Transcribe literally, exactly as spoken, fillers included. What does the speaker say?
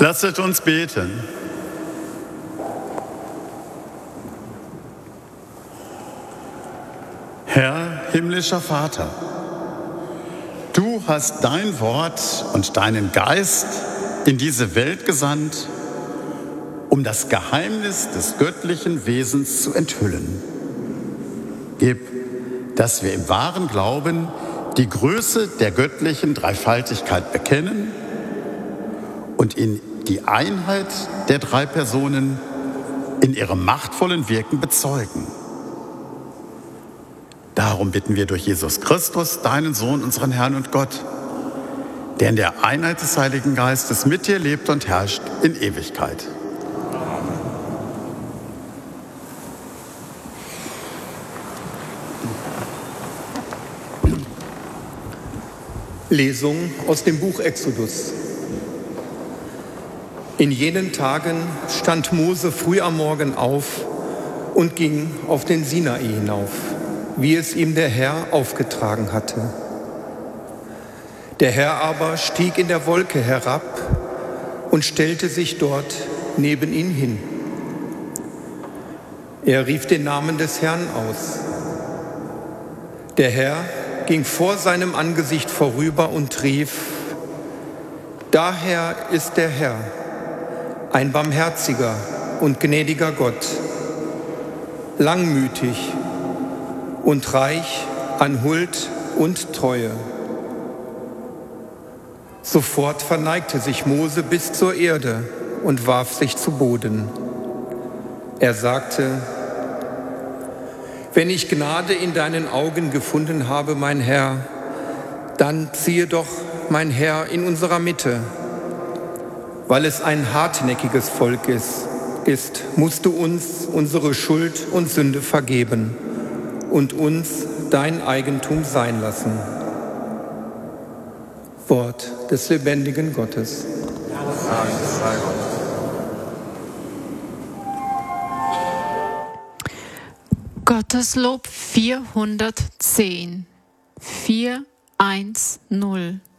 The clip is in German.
Lasset uns beten. Herr, himmlischer Vater, du hast dein Wort und deinen Geist in diese Welt gesandt, um das Geheimnis des göttlichen Wesens zu enthüllen. Gib, dass wir im wahren Glauben die Größe der göttlichen Dreifaltigkeit bekennen und in die Einheit der drei Personen in ihrem machtvollen Wirken bezeugen. Darum bitten wir durch Jesus Christus, deinen Sohn, unseren Herrn und Gott, der in der Einheit des Heiligen Geistes mit dir lebt und herrscht in Ewigkeit. Lesung aus dem Buch Exodus. In jenen Tagen stand Mose früh am Morgen auf und ging auf den Sinai hinauf, wie es ihm der Herr aufgetragen hatte. Der Herr aber stieg in der Wolke herab und stellte sich dort neben ihn hin. Er rief den Namen des Herrn aus. Der Herr ging vor seinem Angesicht vorüber und rief: Daher ist der Herr, ein barmherziger und gnädiger Gott, langmütig und reich an Huld und Treue. Sofort verneigte sich Mose bis zur Erde und warf sich zu Boden. Er sagte: Wenn ich Gnade in deinen Augen gefunden habe, mein Herr, dann ziehe doch, mein Herr, in unserer Mitte. Weil es ein hartnäckiges Volk ist, ist, musst du uns unsere Schuld und Sünde vergeben und uns dein Eigentum sein lassen. Wort des lebendigen Gottes. Gotteslob vierhundertzehn, vier eins null.